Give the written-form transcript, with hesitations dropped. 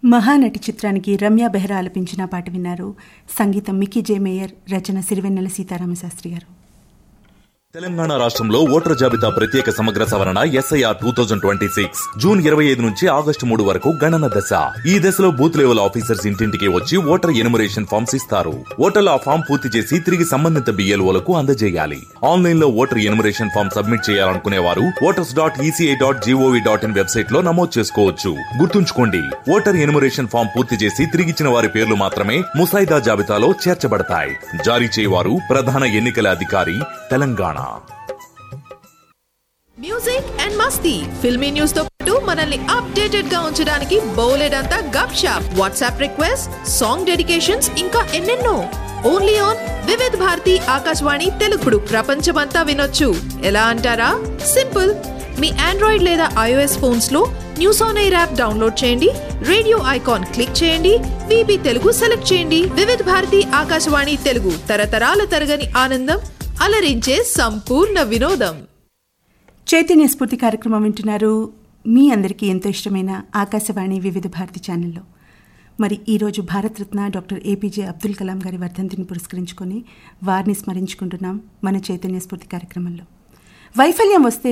మహానటి చిత్రానికి రమ్య బెహ్రా ఆలపించిన పాట విన్నారు. సంగీతం మికీ జే మేయర్, రచన సిరివెన్నెల సీతారామశాస్త్రి గారు. తెలంగాణ రాష్ట్రంలో ఓటర్ జాబితా ప్రత్యేక సమగ్ర సవరణ ఎస్ఐఆర్ 2026 జూన్ 25 నుంచి ఆగస్టు 3 వరకు గణన దశ. ఈ దశలో బూత్ లెవెల్ ఆఫీసర్స్ ఇంటింటికి వచ్చి ఓటర్ ఎన్యుమరేషన్ ఫామ్స్ ఇస్తారు. ఓటర్లు ఆ ఫామ్ పూర్తి చేసి తిరిగి సంబంధిత BLOలకు అందజేయాలి. ఆన్లైన్ లో ఓటర్ ఎన్యుమరేషన్ ఫామ్ సబ్మిట్ చేయాలనుకునే వారు voters.eci.gov.in వెబ్సైట్ లో నమోదు చేసుకోవచ్చు. గుర్తుంచుకోండి, ఓటర్ ఎన్యుమరేషన్ ఫామ్ పూర్తి చేసి తిరిగిచ్చిన వారి పేర్లు మాత్రమే ముసాయిదా జాబితాలో చేర్చబడతాయి. జారీ చేయవారు ప్రధాన ఎన్నికల అధికారి, Telangana. Music and Masti, filmy news తో పాటు మనల్ని అప్డేటెడ్ గా ఉంచడానికి బోలెడంతా గప్ shop, WhatsApp request, song dedications, ఇంకా ఎన్నెన్నో. Only on Vividh Bharati Akashvani తెలుగుడు. ప్రపంచమంతా వినొచ్చు. ఎలా అంటారా? సింపుల్. మీ ఆండ్రాయిడ్ లేదా iOS ఫోన్స్ లో news on air app download చేయండి, రేడియో ఐకాన్ క్లిక్ చేయండి, వీబీ తెలుగు సెలెక్ట్ చేయండి. వివిధ్ భారతి ఆకాశవాణి తెలుగు, తరతరాల తరగని ఆనందం, అలరించే సంపూర్ణ వినోదం. చైతన్య స్ఫూర్తి కార్యక్రమం వింటున్నారు. మీ అందరికీ ఎంతో ఇష్టమైన ఆకాశవాణి వివిధ భారతి ఛానల్లో. మరి ఈరోజు భారతరత్న డాక్టర్ APJ అబ్దుల్ కలాం గారి వర్ధంతిని పురస్కరించుకొని వారిని స్మరించుకుంటున్నాం మన చైతన్య స్ఫూర్తి కార్యక్రమంలో. వైఫల్యం వస్తే